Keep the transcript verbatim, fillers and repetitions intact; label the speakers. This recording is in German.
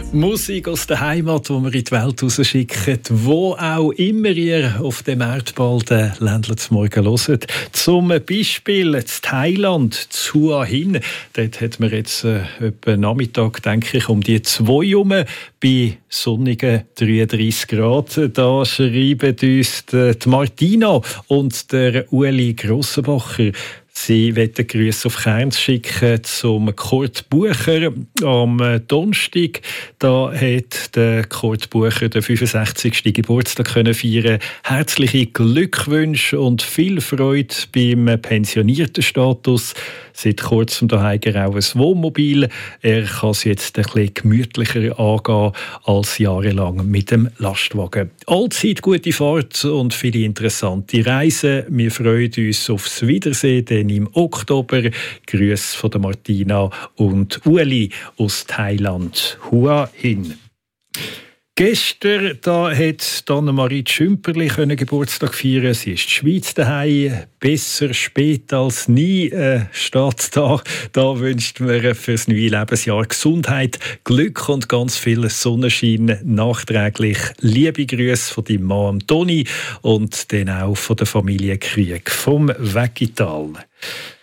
Speaker 1: Musik aus der Heimat, die wir in die Welt rausschicken, wo auch immer ihr auf dem Erdball den Ländler zum Morgen hört. Zum Beispiel in Thailand, zu Hua Hin. Dort hat man jetzt äh, etwa Nachmittag, denke ich, um die zwei herum bei sonnigen dreiunddreissig Grad. Da schreiben uns die Martina und der Ueli Grossenbacher. Sie wollen Grüße auf Kerns schicken zum Kurt Bucher am Donnerstag. Da hat der Kurt Bucher den fünfundsechzigsten Geburtstag können feiern. Herzliche Glückwünsche und viel Freude beim pensionierten Status. Seit kurzem daheim auch ein Wohnmobil. Er kann es jetzt ein bisschen gemütlicher angehen als jahrelang mit dem Lastwagen. Allzeit gute Fahrt und viele interessante Reisen. Wir freuen uns aufs Wiedersehen denn im Oktober. Grüße von der Martina und Ueli aus Thailand. Hua Hin. Gestern da hat Anne-Marie Schümperli Geburtstag feiern. Sie ist die Schweiz daheim. Besser spät als nie äh, steht da. Da wünscht man für das neue Lebensjahr Gesundheit, Glück und ganz viel Sonnenschein. Nachträglich liebe Grüße von deinem Mann Toni und dann auch von der Familie Krieg vom Weggital.